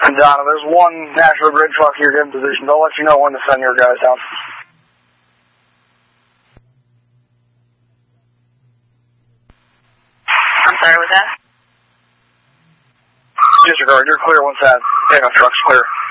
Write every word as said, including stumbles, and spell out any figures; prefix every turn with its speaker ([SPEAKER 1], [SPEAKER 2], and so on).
[SPEAKER 1] Donna, there's one National Grid truck here in position. They'll let you know when to send your guys down.
[SPEAKER 2] I'm sorry, what's that?
[SPEAKER 1] Disregard, you're clear once that pickup truck's clear.